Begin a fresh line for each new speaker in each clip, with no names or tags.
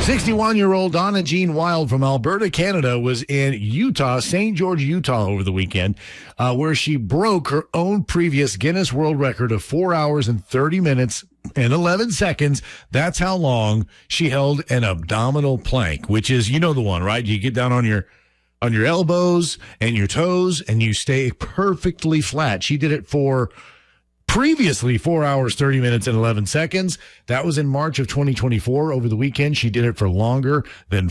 61-year-old Donna Jean Wild from Alberta, Canada, was in Utah, St. George, Utah, over the weekend, where she broke her own previous Guinness World Record of 4 hours and 30 minutes and 11 seconds. That's how long she held an abdominal plank, which is, you know the one, right? You get down on your elbows and your toes, and you stay perfectly flat. She did it for previously 4 hours, 30 minutes, and 11 seconds. That was in March of 2024. Over the weekend, she did it for longer than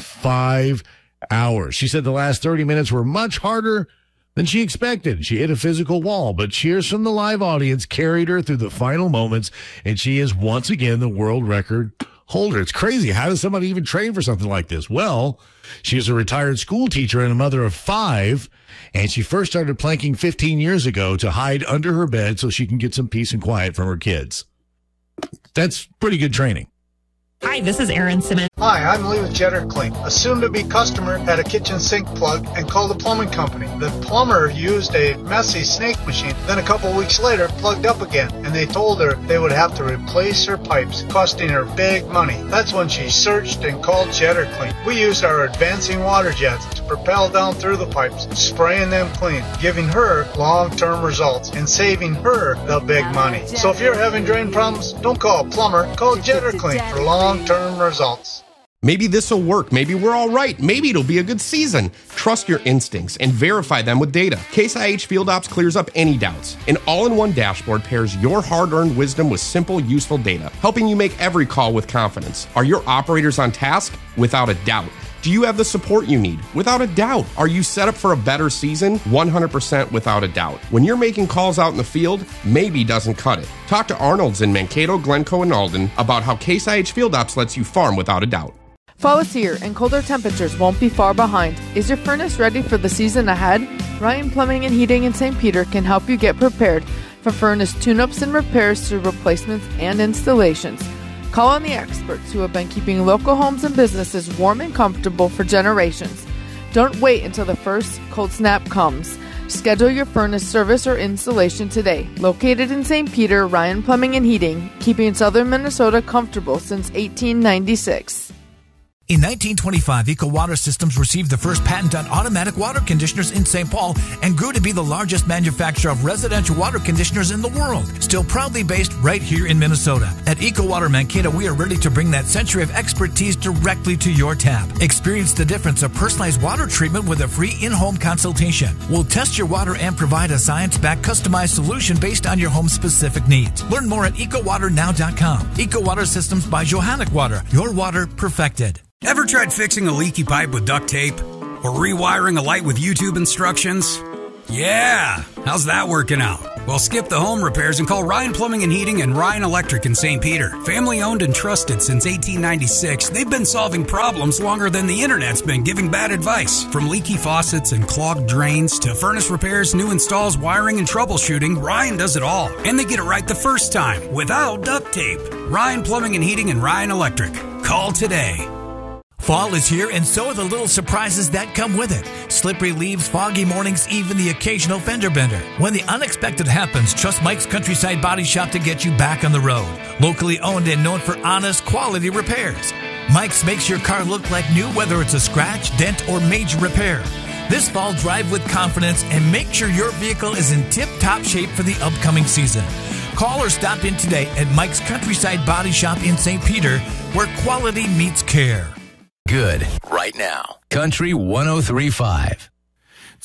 5 hours. She said the last 30 minutes were much harder than she expected. She hit a physical wall, but cheers from the live audience carried her through the final moments, and she is once again the world record holder. It's crazy. How does somebody even train for something like this? Well, she is a retired school teacher and a mother of 5, and she first started planking 15 years ago to hide under her bed so she can get some peace and quiet from her kids. That's pretty good training.
Hi, this is Erin Simmons.
Hi, I'm Lee with Jetter Clean. A soon-to-be customer had a kitchen sink plug and called the plumbing company. The plumber used a messy snake machine, then a couple weeks later plugged up again, and they told her they would have to replace her pipes, costing her big money. That's when she searched and called Jetter Clean. We use our advancing water jets to propel down through the pipes, spraying them clean, giving her long-term results and saving her the big money. So if you're having drain problems, don't call a plumber, call Jetter Clean for long-term results.
Maybe this will work. Maybe we're all right. Maybe it'll be a good season. Trust your instincts and verify them with data. Case IH Field Ops clears up any doubts. An all-in-one dashboard pairs your hard-earned wisdom with simple, useful data, helping you make every call with confidence. Are your operators on task? Without a doubt. Do you have the support you need? Without a doubt. Are you set up for a better season? 100% without a doubt. When you're making calls out in the field, maybe doesn't cut it. Talk to Arnold's in Mankato, Glencoe, and Alden about how Case IH Field Ops lets you farm without a doubt.
Fall is here and colder temperatures won't be far behind. Is your furnace ready for the season ahead? Ryan Plumbing and Heating in St. Peter can help you get prepared for furnace tune-ups and repairs to replacements and installations. Call on the experts who have been keeping local homes and businesses warm and comfortable for generations. Don't wait until the first cold snap comes. Schedule your furnace service or installation today. Located in St. Peter, Ryan Plumbing and Heating, keeping southern Minnesota comfortable since 1896.
In 1925, Eco Water Systems received the first patent on automatic water conditioners in St. Paul and grew to be the largest manufacturer of residential water conditioners in the world. Still proudly based right here in Minnesota. At Eco Water Mankato, we are ready to bring that century of expertise directly to your tap. Experience the difference of personalized water treatment with a free in-home consultation. We'll test your water and provide a science-backed customized solution based on your home's specific needs. Learn more at EcoWaterNow.com. Eco Water Systems by Johannich Water. Your water perfected.
Ever tried fixing a leaky pipe with duct tape? Or rewiring a light with YouTube instructions? Yeah! How's that working out? Well, skip the home repairs and call Ryan Plumbing and Heating and Ryan Electric in St. Peter. Family owned and trusted since 1896, they've been solving problems longer than the internet's been giving bad advice. From leaky faucets and clogged drains to furnace repairs, new installs, wiring, and troubleshooting, Ryan does it all. And they get it right the first time, without duct tape. Ryan Plumbing and Heating and Ryan Electric. Call today.
Fall is here, and so are the little surprises that come with it. Slippery leaves, foggy mornings, even the occasional fender bender. When the unexpected happens, trust Mike's Countryside Body Shop to get you back on the road. Locally owned and known for honest, quality repairs. Mike's makes your car look like new, whether it's a scratch, dent, or major repair. This fall, drive with confidence and make sure your vehicle is in tip-top shape for the upcoming season. Call or stop in today at Mike's Countryside Body Shop in St. Peter, where quality meets care.
Good right now. Country 103.5.